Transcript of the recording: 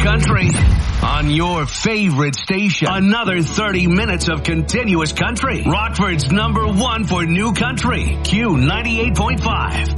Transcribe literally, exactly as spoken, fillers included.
country on your favorite station. Another thirty minutes of continuous country. Rockford's number one for new country. Q ninety-eight point five.